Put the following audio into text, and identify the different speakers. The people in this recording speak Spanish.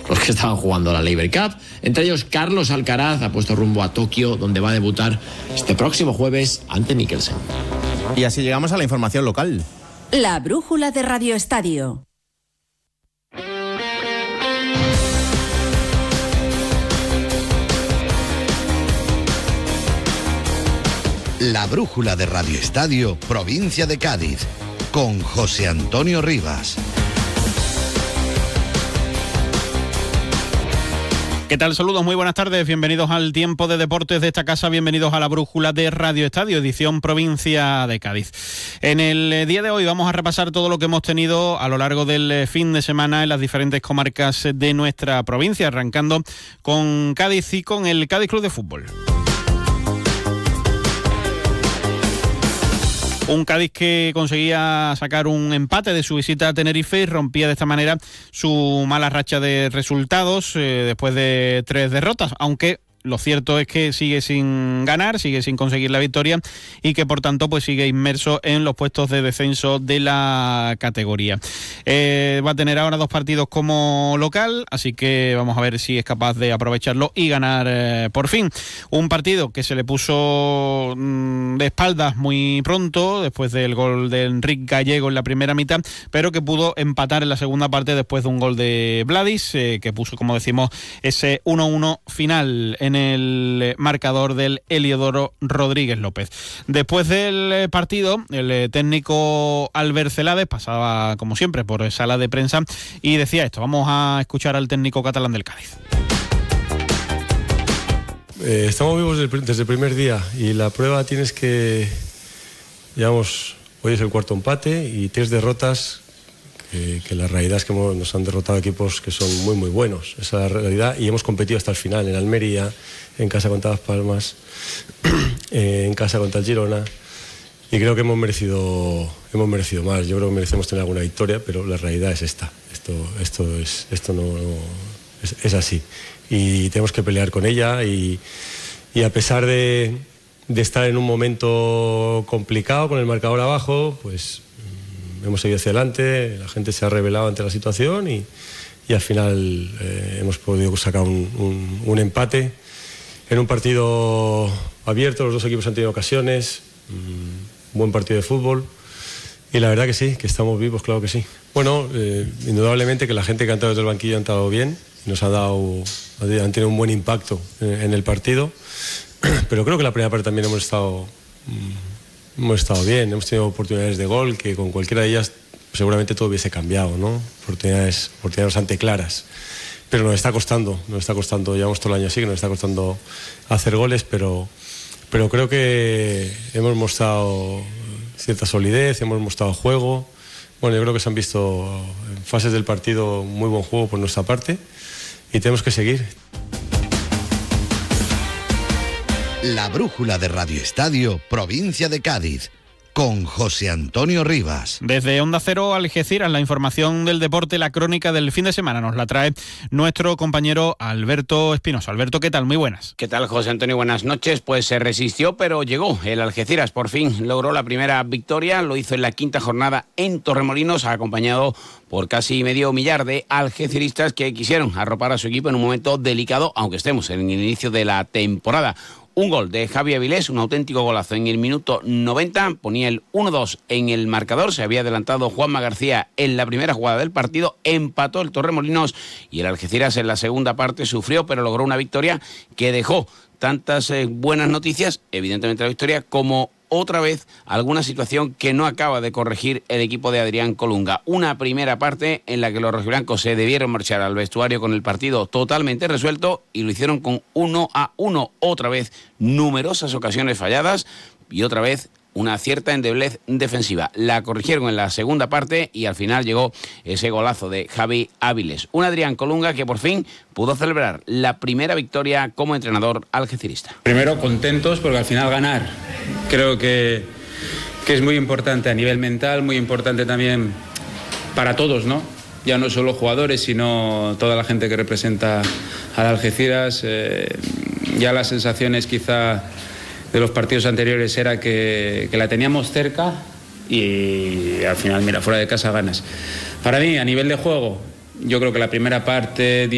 Speaker 1: los que estaban jugando la Laver Cup. Entre ellos, Carlos Alcaraz ha puesto rumbo a Tokio, donde va a debutar este próximo jueves ante Mikkelsen.
Speaker 2: Y así llegamos a la información local.
Speaker 3: La brújula de Radio Estadio.
Speaker 4: La brújula de Radio Estadio, provincia de Cádiz, con José Antonio Rivas.
Speaker 5: ¿Qué tal? Saludos, muy buenas tardes, bienvenidos al tiempo de deportes de esta casa, bienvenidos a la brújula de Radio Estadio, edición provincia de Cádiz. En el día de hoy vamos a repasar todo lo que hemos tenido a lo largo del fin de semana en las diferentes comarcas de nuestra provincia, arrancando con Cádiz y con el Cádiz Club de Fútbol. Un Cádiz que conseguía sacar un empate de su visita a Tenerife y rompía de esta manera su mala racha de resultados después de 3 derrotas, aunque lo cierto es que sigue sin ganar, sigue sin conseguir la victoria y que por tanto pues sigue inmerso en los puestos de descenso de la categoría. Va a tener ahora 2 partidos como local, así que vamos a ver si es capaz de aprovecharlo y ganar por fin. Un partido que se le puso de espaldas muy pronto, después del gol de Enrique Gallego en la primera mitad, pero que pudo empatar en la segunda parte después de un gol de Vladis, que puso, como decimos, ese 1-1 final en el marcador del Heliodoro Rodríguez López. Después del partido, el técnico Albert Celades pasaba, como siempre, por sala de prensa y decía esto. Vamos a escuchar al técnico catalán del Cádiz.
Speaker 6: Estamos vivos desde el primer día y la prueba tienes que, digamos, hoy es el cuarto empate y 3 derrotas. Que la realidad es que nos han derrotado equipos que son muy muy buenos, esa es la realidad, y hemos competido hasta el final, en Almería, en casa contra Las Palmas, en casa contra el Girona, y creo que hemos merecido más. Yo creo que merecemos tener alguna victoria, pero la realidad es esta, esto no es así, y tenemos que pelear con ella, y a pesar de estar en un momento complicado con el marcador abajo, pues hemos seguido hacia adelante, la gente se ha rebelado ante la situación y al final hemos podido sacar un empate en un partido abierto. Los 2 equipos han tenido ocasiones, buen partido de fútbol y la verdad que sí, que estamos vivos, claro que sí. Bueno, indudablemente que la gente que ha entrado desde el banquillo ha entrado bien, han tenido un buen impacto en el partido, pero creo que la primera parte también hemos estado bien, hemos tenido oportunidades de gol que con cualquiera de ellas seguramente todo hubiese cambiado, ¿no? Oportunidades bastante claras, pero nos está costando, llevamos todo el año así, que nos está costando hacer goles, pero creo que hemos mostrado cierta solidez, hemos mostrado juego. Bueno, yo creo que se han visto en fases del partido muy buen juego por nuestra parte y tenemos que seguir.
Speaker 4: La brújula de Radio Estadio, provincia de Cádiz, con José Antonio Rivas.
Speaker 5: Desde Onda Cero, Algeciras, la información del deporte, la crónica del fin de semana, nos la trae nuestro compañero Alberto Espinosa. Alberto, ¿qué tal? Muy buenas.
Speaker 7: ¿Qué tal, José Antonio? Buenas noches. Pues se resistió, pero llegó. El Algeciras por fin logró la primera victoria, lo hizo en la 5ª jornada en Torremolinos, acompañado por casi medio millar de algeciristas que quisieron arropar a su equipo en un momento delicado, aunque estemos en el inicio de la temporada. Un gol de Javi Avilés, un auténtico golazo en el minuto 90, ponía el 1-2 en el marcador, se había adelantado Juanma García en la primera jugada del partido, empató el Torremolinos y el Algeciras en la segunda parte sufrió, pero logró una victoria que dejó tantas buenas noticias, evidentemente la victoria, como otra vez alguna situación que no acaba de corregir el equipo de Adrián Colunga. Una primera parte en la que los rojiblancos se debieron marchar al vestuario con el partido totalmente resuelto y lo hicieron con 1-1. Otra vez numerosas ocasiones falladas y otra vez una cierta endeblez defensiva. La corrigieron en la segunda parte y al final llegó ese golazo de Javi Áviles. Un Adrián Colunga que por fin pudo celebrar la primera victoria como entrenador algecirista.
Speaker 8: Primero contentos porque al final ganar creo que es muy importante a nivel mental, muy importante también para todos, ¿no? Ya no solo jugadores, sino toda la gente que representa al Algeciras. Ya las sensaciones quizá de los partidos anteriores era que la teníamos cerca y al final, mira, fuera de casa ganas. Para mí, a nivel de juego, yo creo que la primera parte